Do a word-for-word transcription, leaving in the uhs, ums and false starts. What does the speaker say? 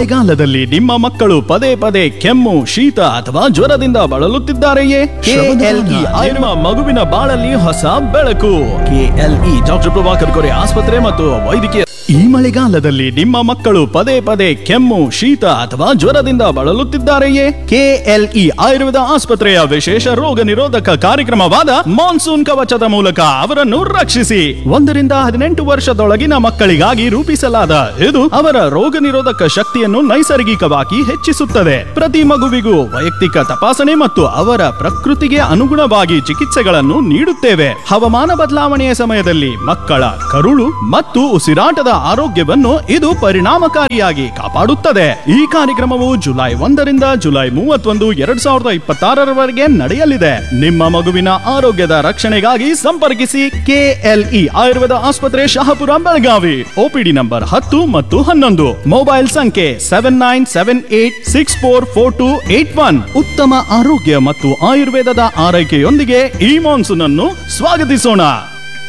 ಮಳೆಗಾಲದಲ್ಲಿ ನಿಮ್ಮ ಮಕ್ಕಳು ಪದೇ ಪದೇ ಕೆಮ್ಮು, ಶೀತ ಅಥವಾ ಜ್ವರದಿಂದ ಬಳಲುತ್ತಿದ್ದಾರೆಯೇ? ಕೆಎಲ್ಇ ನಿಮ್ಮ ಮಗುವಿನ ಬಾಳಲ್ಲಿ ಹೊಸ ಬೆಳಕು. ಕೆಎಲ್ಇ ಡಾಕ್ಟರ್ ಪ್ರಭಾಕರ್ ಕೋರೆ ಆಸ್ಪತ್ರೆ ಮತ್ತು ವೈದ್ಯಕೀಯ. ಈ ಮಳೆಗಾಲದಲ್ಲಿ ನಿಮ್ಮ ಮಕ್ಕಳು ಪದೇ ಪದೇ ಕೆಮ್ಮು, ಶೀತ ಅಥವಾ ಜ್ವರದಿಂದ ಬಳಲುತ್ತಿದ್ದಾರೆಯೇ? ಕೆಎಲ್ಇ ಆಯುರ್ವೇದ ಆಸ್ಪತ್ರೆಯ ವಿಶೇಷ ರೋಗ ನಿರೋಧಕ ಕಾರ್ಯಕ್ರಮವಾದ ಮಾನ್ಸೂನ್ ಕವಚದ ಮೂಲಕ ಅವರನ್ನು ರಕ್ಷಿಸಿ. ಒಂದರಿಂದ ಹದಿನೆಂಟು ವರ್ಷದೊಳಗಿನ ಮಕ್ಕಳಿಗಾಗಿ ರೂಪಿಸಲಾದ ಇದು ಅವರ ರೋಗ ನಿರೋಧಕ ಶಕ್ತಿಯನ್ನು ನೈಸರ್ಗಿಕವಾಗಿ ಹೆಚ್ಚಿಸುತ್ತದೆ. ಪ್ರತಿ ಮಗುವಿಗೂ ವೈಯಕ್ತಿಕ ತಪಾಸಣೆ ಮತ್ತು ಅವರ ಪ್ರಕೃತಿಗೆ ಅನುಗುಣವಾಗಿ ಚಿಕಿತ್ಸೆಗಳನ್ನು ನೀಡುತ್ತೇವೆ. ಹವಾಮಾನ ಬದಲಾವಣೆಯ ಸಮಯದಲ್ಲಿ ಮಕ್ಕಳ ಕರುಳು ಮತ್ತು ಉಸಿರಾಟದ ಆರೋಗ್ಯವನ್ನು ಇದು ಪರಿಣಾಮಕಾರಿಯಾಗಿ ಕಾಪಾಡುತ್ತದೆ. ಈ ಕಾರ್ಯಕ್ರಮವು ಜುಲೈ ಒಂದರಿಂದ ಜುಲೈ ಮೂವತ್ತೊಂದು ಎರಡ್ ಸಾವಿರದ ಇಪ್ಪತ್ತಾರರವರೆಗೆ ನಡೆಯಲಿದೆ. ನಿಮ್ಮ ಮಗುವಿನ ಆರೋಗ್ಯದ ರಕ್ಷಣೆಗಾಗಿ ಸಂಪರ್ಕಿಸಿ ಕೆಎಲ್ಇ ಆಯುರ್ವೇದ ಆಸ್ಪತ್ರೆ, ಶಹಾಪುರ, ಬೆಳಗಾವಿ. ಓಪಿಡಿ ನಂಬರ್ ಹತ್ತು ಮತ್ತು ಹನ್ನೊಂದು. ಮೊಬೈಲ್ ಸಂಖ್ಯೆ seven nine seven eight six four four to eight one. ಉತ್ತಮ ಆರೋಗ್ಯ ಮತ್ತು ಆಯುರ್ವೇದದ ಆರೈಕೆಯೊಂದಿಗೆ ಈ ಮಾನ್ಸೂನ್ ಅನ್ನು ಸ್ವಾಗತಿಸೋಣ.